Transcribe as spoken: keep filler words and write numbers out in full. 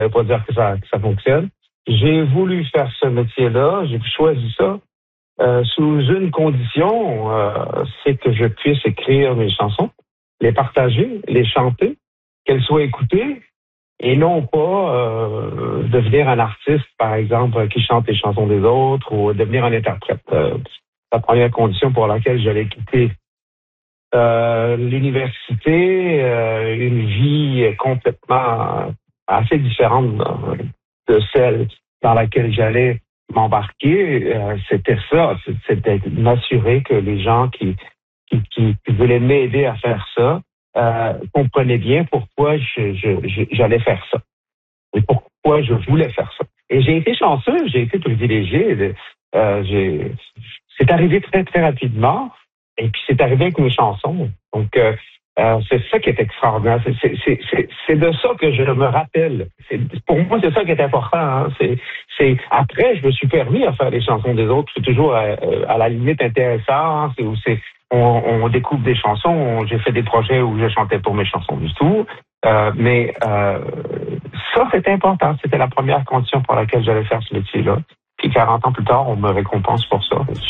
Ça veut pas dire que ça, que ça fonctionne. J'ai voulu faire ce métier-là, j'ai choisi ça euh, sous une condition, euh, c'est que je puisse écrire mes chansons, les partager, les chanter, qu'elles soient écoutées, et non pas euh, devenir un artiste, par exemple, qui chante les chansons des autres ou devenir un interprète. Euh, c'est la première condition pour laquelle j'allais quitter euh, l'université, euh, une vie complètement assez différente de celle dans laquelle j'allais m'embarquer. Euh, c'était ça, c'était de m'assurer que les gens qui, qui, qui, qui voulaient m'aider à faire ça euh, comprenaient bien pourquoi je, je, je, j'allais faire ça et pourquoi je voulais faire ça. Et j'ai été chanceux, j'ai été privilégié. Euh, j'ai, c'est arrivé très, très rapidement. Et puis, c'est arrivé avec mes chansons. Donc, euh, euh, c'est ça qui est extraordinaire. C'est, c'est, c'est, c'est, c'est de ça que je me rappelle. C'est, pour moi, c'est ça qui est important. Hein. C'est, c'est, après, je me suis permis à faire les chansons des autres. C'est toujours à, à la limite intéressant. Hein. C'est où c'est, on, on découvre des chansons. On, j'ai fait des projets où je chantais pour mes chansons du tout. Euh, mais euh, ça, c'était important. C'était la première condition pour laquelle j'allais faire ce métier-là. Puis quarante ans plus tard, on me récompense pour ça.